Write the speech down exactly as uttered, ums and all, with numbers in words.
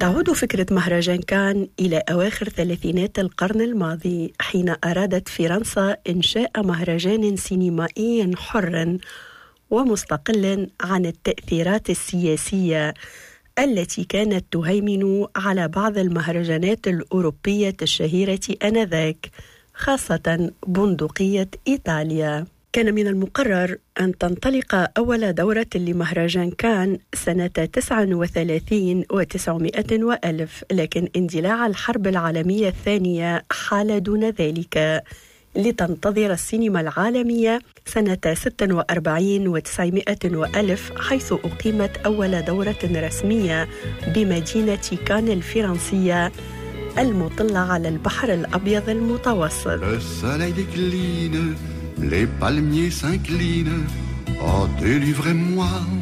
تعود فكرة مهرجان كان إلى أواخر ثلاثينات القرن الماضي، حين أرادت فرنسا إنشاء مهرجان سينمائي حر ومستقل عن التأثيرات السياسية التي كانت تهيمن على بعض المهرجانات الأوروبية الشهيرة آنذاك، خاصة بندقية إيطاليا. كان من المقرر أن تنطلق أول دورة لمهرجان كان سنة تسعة وثلاثين وتسعمائة وألف، لكن اندلاع الحرب العالمية الثانية حال دون ذلك، لتنتظر السينما العالمية سنة ستة وأربعين وتسعمائة وألف، حيث أقيمت أول دورة رسمية بمدينة كان الفرنسية المطلة على البحر الأبيض المتوسط. Les palmiers s'inclinent, oh délivrez-moi